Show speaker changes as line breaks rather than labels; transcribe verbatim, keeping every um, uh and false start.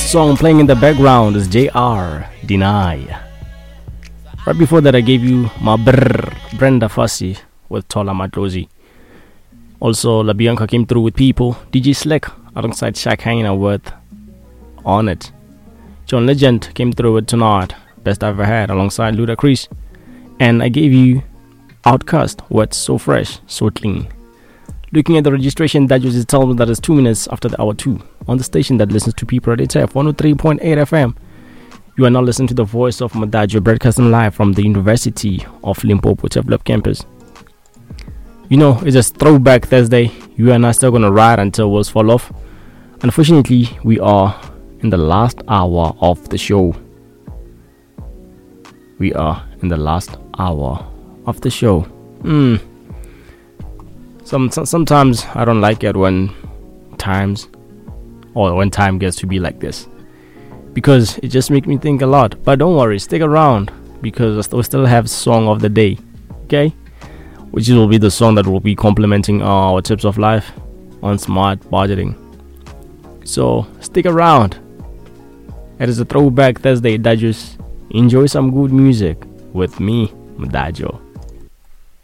song playing in the background is J R Deny. Right before that, I gave you my brr, Brenda Fassie with Tola Matlozi. Also, La Bianca came through with People. D J Slick alongside Shaq Haina with On It. John Legend came through with Tonight, Best I've Ever Had, alongside Ludacris. And I gave you Outcast with So Fresh, So Clean. Looking at the registration badges, it tells me that it's two minutes after the hour two on the station that listens to people at H F one oh three point eight F M. You are now listening to the voice of Madajo, broadcasting live from the University of Limpopo Develop campus. You know, it's just Throwback Thursday. You and I still gonna ride until wheels fall off. Unfortunately, we are in the last hour of the show. We are in the last hour of the show. Hmm. Some, some sometimes I don't like it when times or when time gets to be like this, because it just makes me think a lot. But don't worry, stick around, because we still have song of the day, okay, which will be the song that will be complementing our tips of life on smart budgeting. So stick around. It is a Throwback Thursday. Dajus, enjoy some good music with me, Madajo.